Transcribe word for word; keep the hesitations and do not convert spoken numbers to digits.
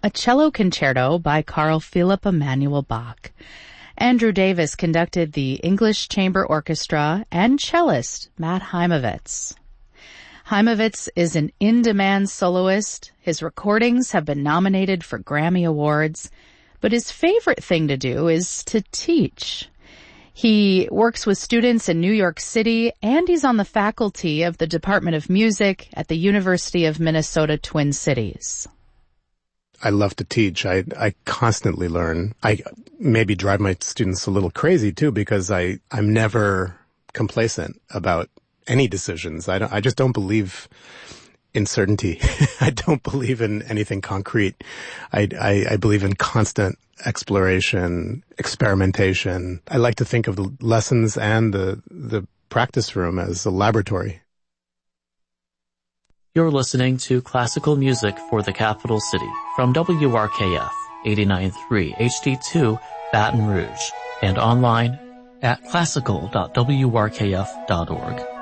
a cello concerto by Carl Philipp Emanuel Bach. Andrew Davis conducted the English Chamber Orchestra and cellist Matt Heimovitz. Heimovitz is an in-demand soloist. His recordings have been nominated for Grammy Awards, but his favorite thing to do is to teach. He works with students in New York City, and he's on the faculty of the Department of Music at the University of Minnesota Twin Cities. I love to teach. I, I constantly learn. I maybe drive my students a little crazy too, because I, I'm never complacent about any decisions. I don't, I just don't believe in certainty. I don't believe in anything concrete. I, I, I believe in constant exploration, experimentation. I like to think of the lessons and the, the practice room as a laboratory. You're listening to Classical Music for the Capital City from W R K F eighty-nine point three H D two Baton Rouge and online at classical dot w r k f dot org.